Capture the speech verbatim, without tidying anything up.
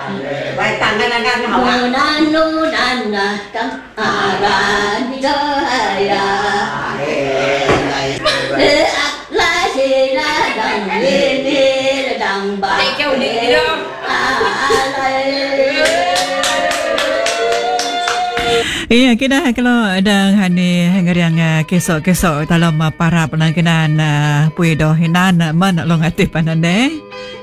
Vài tặng cái này nó học à nan nu nan na tam a ra ni do ya để ắt la si la đằng đi đi đằng ba Đây kêu đi đi đâu Iya, kita kalau ada hani hangariang kesok-kesok dalam para penangkinan puido hinan man long atipan ande.